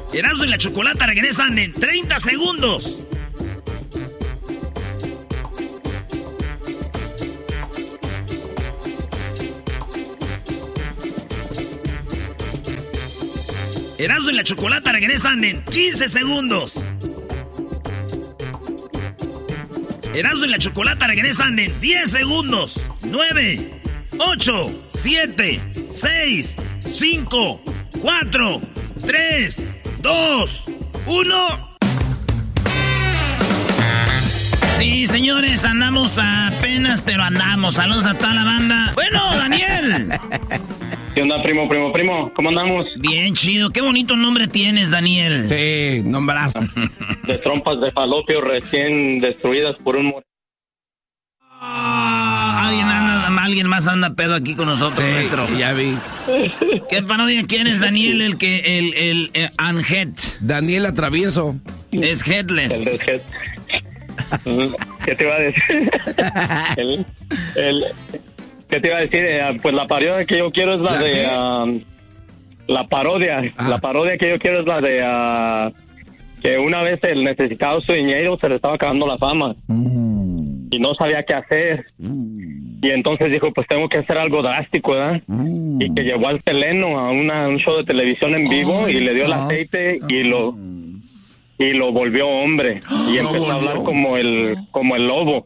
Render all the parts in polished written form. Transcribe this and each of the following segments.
Erasmo y la Chocolata regresan en 30 segundos. Erasmo y la Chocolata regresan en 15 segundos. Erasmo y la Chocolata regresan en 10 segundos. 9, 8, 7, 6, 5, 4, 3, 2, 1. Sí, señores, andamos apenas, pero andamos. Saludos a toda la banda. Bueno, Daniel. ¿Qué onda, primo? ¿Cómo andamos? Bien, chido. Qué bonito nombre tienes, Daniel. Sí, nombrazo. De trompas de falopio recién destruidas por un... Alguien más anda pedo aquí con nosotros, sí, nuestro. Ya vi. ¿Qué parodia? ¿Quién es Daniel? El Unhead. Daniel Atravieso. Es Headless. El Head. ¿Qué te iba a decir? ¿Qué te iba a decir? Pues la parodia que yo quiero es la de... la parodia. Ah. La parodia que yo quiero es la de... que una vez el necesitado su dinero se le estaba acabando la fama. Y no sabía qué hacer. Y entonces dijo, pues tengo que hacer algo drástico, ¿verdad? Y que llevó al Seleno a un show de televisión en vivo y le dio el aceite y lo volvió hombre. Y empezó a hablar como el lobo.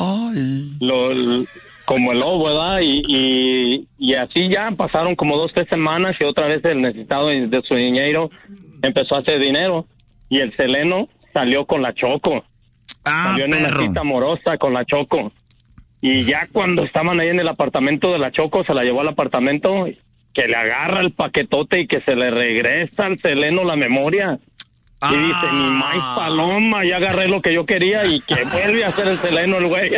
Como el lobo, ¿verdad? Y así ya pasaron como 2, 3 semanas y otra vez el necesitado de su dinero empezó a hacer dinero. Y el Seleno salió con la Choco. Salió en una cita amorosa con la Choco. Y ya cuando estaban ahí en el apartamento de la Choco, se la llevó al apartamento, que le agarra el paquetote y que se le regresa al Seleno la memoria. Y dice, mi maíz paloma, ya agarré lo que yo quería y que vuelve a hacer el Seleno el güey.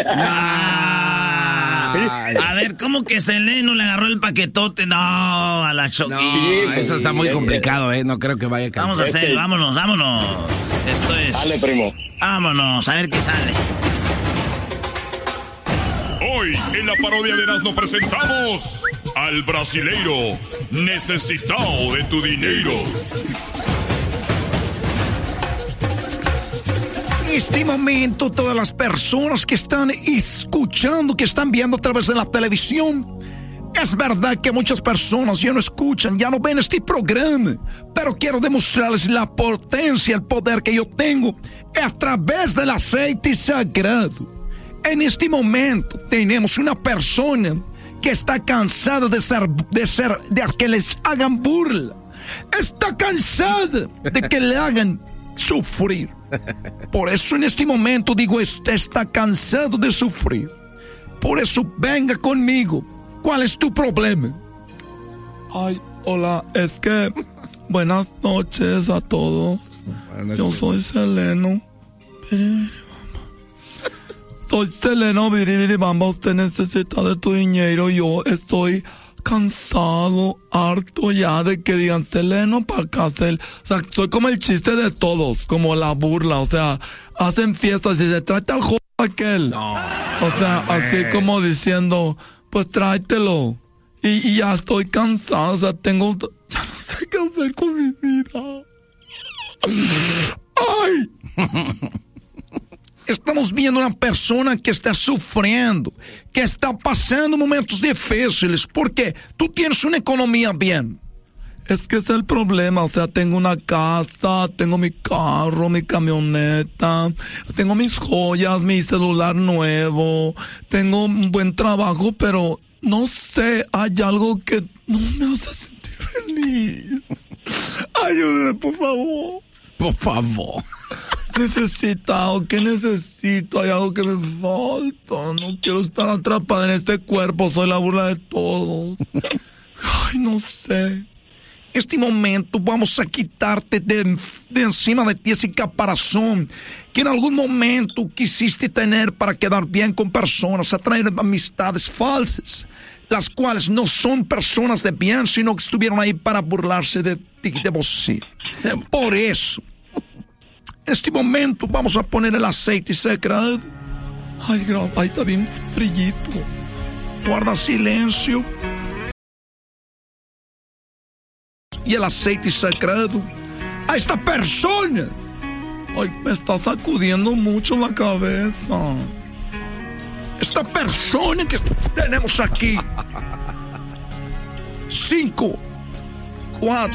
A ver, ¿cómo que Seleno le agarró el paquetote? No, a la Choco. No, eso está muy complicado, No creo que vaya a cambiar. Vamos a hacer, vámonos. Esto es... Dale, primo. Vámonos, a ver qué sale. Hoy en la parodia de Erasmo presentamos al brasileiro necesitado de tu dinero. En este momento, todas las personas que están escuchando, que están viendo a través de la televisión, es verdad que muchas personas ya no escuchan, ya no ven este programa, pero quiero demostrarles la potencia, el poder que yo tengo a través del aceite sagrado. En este momento tenemos una persona que está cansada de que les hagan burla. Está cansada de que le hagan sufrir. Por eso en este momento digo, está cansado de sufrir. Por eso venga conmigo. ¿Cuál es tu problema? Ay, hola, es que... Buenas noches a todos. Yo soy Seleno. Soy Seleno, Biribiribamba. Usted necesita de tu dinero. Yo estoy cansado, harto ya de que digan Seleno para acá. O sea, soy como el chiste de todos, como la burla. O sea, hacen fiestas y se trata al joven aquel. No, o sea, así como diciendo, pues tráetelo. Y ya estoy cansado, o sea, ya no sé qué hacer con mi vida. ¡Ay! Estamos viendo una persona que está sufriendo, que está pasando momentos difíciles, porque tú tienes una economía bien. Es que es el problema, o sea, tengo una casa, tengo mi carro, mi camioneta, tengo mis joyas, mi celular nuevo, tengo un buen trabajo, pero no sé, hay algo que no me hace sentir feliz. Ayúdame, por favor. Por favor. Necesitado, ¿qué necesito? Hay algo que me falta. No quiero estar atrapada en este cuerpo. Soy la burla de todos. Ay, no sé. Este momento vamos a quitarte de encima de ti ese caparazón que en algún momento quisiste tener para quedar bien con personas, atraer amistades falsas, las cuales no son personas de bien, sino que estuvieron ahí para burlarse de ti, de vos. Por eso, en este momento vamos a poner el aceite sagrado. Ay, está bien frillito. Guarda silencio. Y el aceite sagrado a esta persona. Ay, me está sacudiendo mucho la cabeza. Esta persona que tenemos aquí. 5, 4,